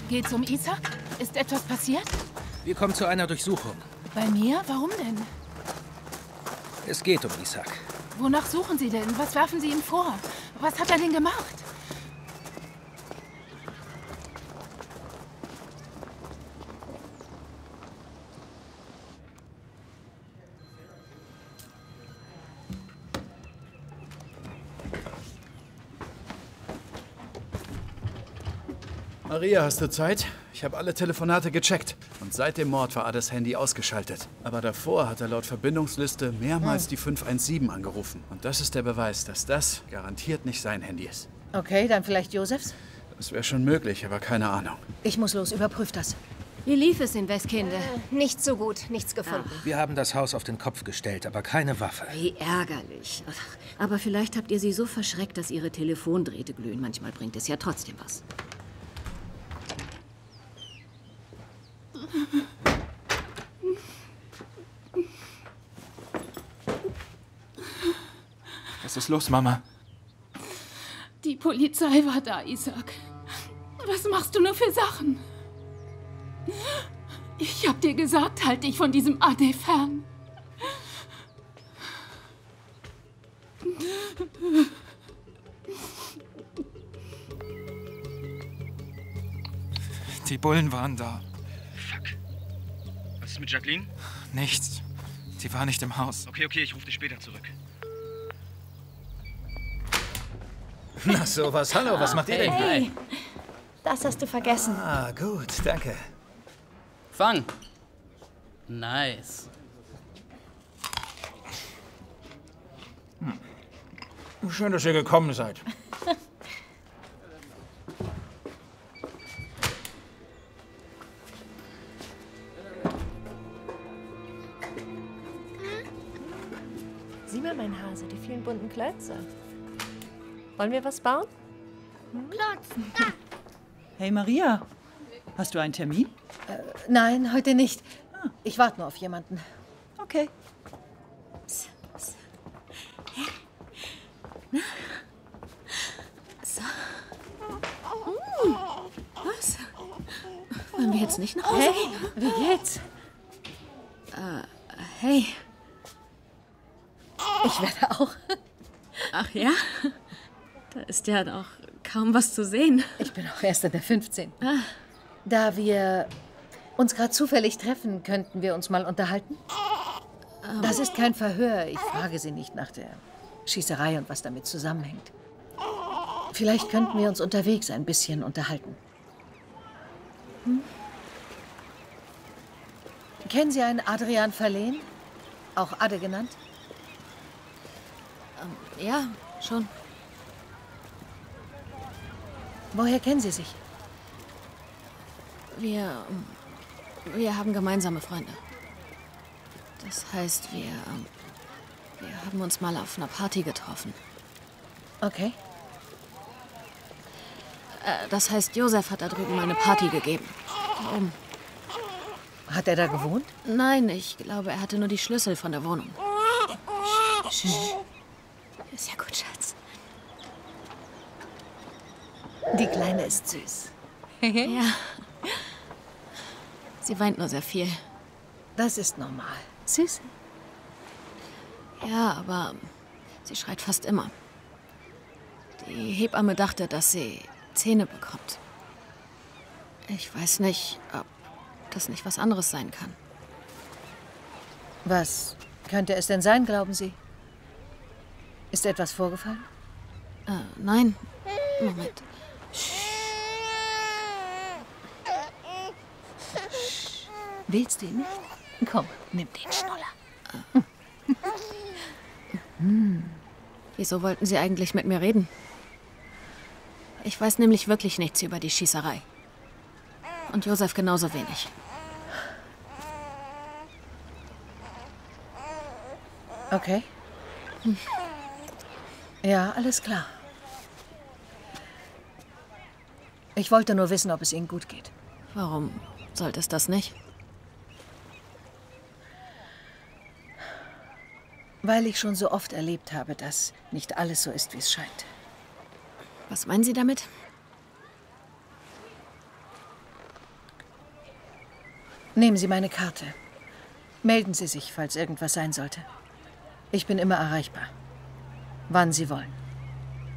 Geht's um Isaac? Ist etwas passiert? Wir kommen zu einer Durchsuchung. Bei mir? Warum denn? Es geht um Isaac. Wonach suchen Sie denn? Was werfen Sie ihm vor? Was hat er denn gemacht? Maria, hast du Zeit? Ich habe alle Telefonate gecheckt. Und seit dem Mord war Ades Handy ausgeschaltet. Aber davor hat er laut Verbindungsliste mehrmals die 517 angerufen. Und das ist der Beweis, dass das garantiert nicht sein Handy ist. Okay, dann vielleicht Josefs? Das wäre schon möglich, aber keine Ahnung. Ich muss los, überprüf das. Wie lief es in Westkinde? Nicht so gut, nichts gefunden. Wir haben das Haus auf den Kopf gestellt, aber keine Waffe. Wie ärgerlich. Ach, aber vielleicht habt ihr sie so verschreckt, dass ihre Telefondrähte glühen. Manchmal bringt es ja trotzdem was. Was ist los, Mama? Die Polizei war da, Isaac. Was machst du nur für Sachen? Ich hab dir gesagt, halt dich von diesem Ade fern. Die Bullen waren da. Fuck. Was ist mit Jacqueline? Nichts. Sie war nicht im Haus. Okay, ich rufe dich später zurück. Na sowas, hallo, was macht ihr denn hier? Hey, das hast du vergessen. Ah, gut, danke. Fang. Nice. Schön, dass ihr gekommen seid. Sieh mal, mein Hase, die vielen bunten Klötze. Wollen wir was bauen? Hey Maria, hast du einen Termin? Nein, heute nicht. Ich warte nur auf jemanden. Okay. So. Was? Wollen wir jetzt nicht nach Hause Hey, gehen? wie geht's? Hey. Ich werde auch. Ach ja? Da ist ja doch kaum was zu sehen. Ich bin auch erst in der 15. Da wir uns gerade zufällig treffen, könnten wir uns mal unterhalten? Das ist kein Verhör. Ich frage Sie nicht nach der Schießerei und was damit zusammenhängt. Vielleicht könnten wir uns unterwegs ein bisschen unterhalten. Kennen Sie einen Adrian Verlehn? Auch Ade genannt? Ja, schon. Woher kennen Sie sich? Wir haben gemeinsame Freunde. Das heißt, wir haben uns mal auf einer Party getroffen. Okay. Das heißt, Josef hat da drüben mal eine Party gegeben. Da oben. Hat er da gewohnt? Nein, ich glaube, er hatte nur die Schlüssel von der Wohnung. Ist ja gut, Schatz. Die Kleine ist süß. Ja. Sie weint nur sehr viel. Das ist normal. Süß. Ja, aber sie schreit fast immer. Die Hebamme dachte, dass sie Zähne bekommt. Ich weiß nicht, ob das nicht was anderes sein kann. Was könnte es denn sein, glauben Sie? Ist etwas vorgefallen? Nein. Moment. Willst du ihn nicht? Komm, nimm den Schnuller. Wieso wollten Sie eigentlich mit mir reden? Ich weiß nämlich wirklich nichts über die Schießerei. Und Josef genauso wenig. Okay. Ja, alles klar. Ich wollte nur wissen, ob es Ihnen gut geht. Warum sollte es das nicht? Weil ich schon so oft erlebt habe, dass nicht alles so ist, wie es scheint. Was meinen Sie damit? Nehmen Sie meine Karte. Melden Sie sich, falls irgendwas sein sollte. Ich bin immer erreichbar. Wann Sie wollen.